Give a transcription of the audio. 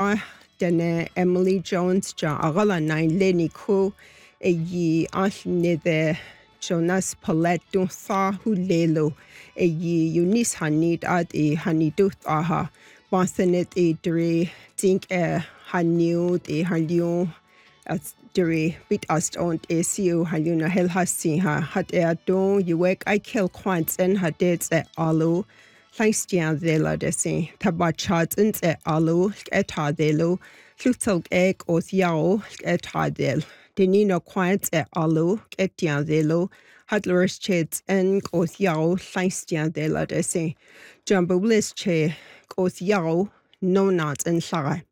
denne Emily Jones ja agala nine Lenny Ku yi the Jonas Paletto tha hulelo yi Eunice Hanid at Hanidut aha Bostonit dre think hanu de hanu as dre bit ast on ACU haluna helhasi ha hat don yuek I kill quants and hadets alu Llaistian ddela desi, tabachat int alu, etadelu, llwtog os yao, etadel. Denino quant alu, etian ddelu, hadlers cheds en os yao, llaistian ddela desi. Jambulis che, os yao, no not en llaga.